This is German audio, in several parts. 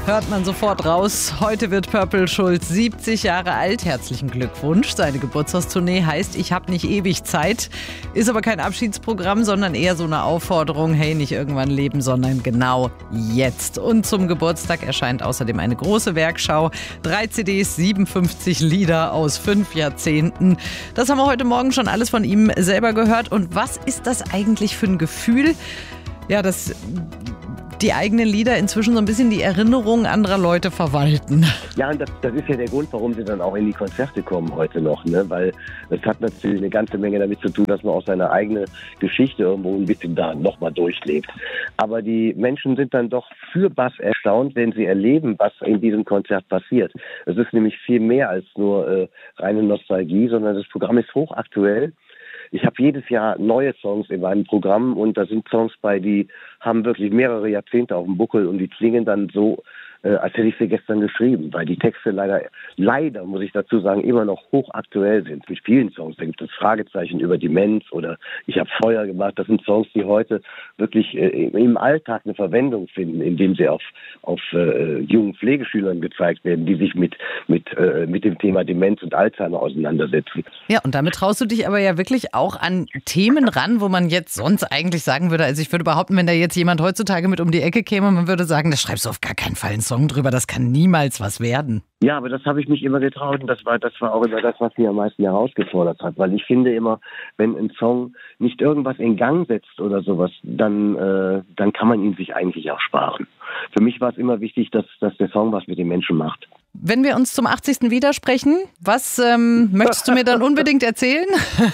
Hört man sofort raus. Heute wird Purple Schulz 70 Jahre alt. Herzlichen Glückwunsch. Seine Geburtstagstournee heißt Ich hab nicht ewig Zeit. Ist aber kein Abschiedsprogramm, sondern eher so eine Aufforderung. Hey, nicht irgendwann leben, sondern genau jetzt. Und zum Geburtstag erscheint außerdem eine große Werkschau. 3 CDs, 57 Lieder aus 5 Jahrzehnten. Das haben wir heute Morgen schon alles von ihm selber gehört. Und was ist das eigentlich für ein Gefühl? Ja, dass die eigenen Lieder inzwischen so ein bisschen die Erinnerungen anderer Leute verwalten. Ja, und das ist ja der Grund, warum sie dann auch in die Konzerte kommen heute noch, ne? Weil es hat natürlich eine ganze Menge damit zu tun, dass man auch seine eigene Geschichte irgendwo ein bisschen da nochmal durchlebt. Aber die Menschen sind dann doch fürbass erstaunt, wenn sie erleben, was in diesem Konzert passiert. Es ist nämlich viel mehr als nur reine Nostalgie, sondern das Programm ist hochaktuell. Ich habe jedes Jahr neue Songs in meinem Programm und da sind Songs bei, die haben wirklich mehrere Jahrzehnte auf dem Buckel und die klingen dann so, als hätte ich sie gestern geschrieben, weil die Texte leider, muss ich dazu sagen, immer noch hochaktuell sind. Mit vielen Songs, da gibt es Fragezeichen über Demenz oder Ich habe Feuer gemacht. Das sind Songs, die heute wirklich im Alltag eine Verwendung finden, indem sie auf jungen Pflegeschülern gezeigt werden, die sich mit dem Thema Demenz und Alzheimer auseinandersetzen. Ja, und damit traust du dich aber ja wirklich auch an Themen ran, wo man jetzt sonst eigentlich sagen würde, also ich würde behaupten, wenn da jetzt jemand heutzutage mit um die Ecke käme, man würde sagen, da schreibst du auf gar keinen Fall einen Song drüber, das kann niemals was werden. Ja, aber das habe ich mich immer getraut und das war auch immer das, was mich am meisten herausgefordert hat, weil ich finde immer, wenn ein Song nicht irgendwas in Gang setzt oder sowas, dann kann man ihn sich eigentlich auch sparen. Für mich war es immer wichtig, dass der Song was mit den Menschen macht. Wenn wir uns zum 80. widersprechen, was möchtest du mir dann unbedingt erzählen?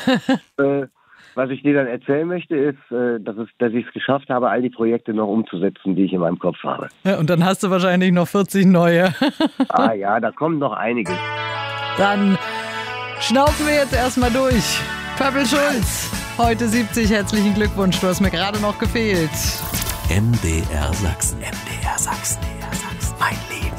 Was ich dir dann erzählen möchte, ist, dass ich es geschafft habe, all die Projekte noch umzusetzen, die ich in meinem Kopf habe. Ja, und dann hast du wahrscheinlich noch 40 neue. Ah ja, da kommt noch einiges. Dann schnaufen wir jetzt erstmal durch. Purple Schulz, heute 70, herzlichen Glückwunsch, du hast mir gerade noch gefehlt. MDR Sachsen. MDR Sachsen. Mein Leben.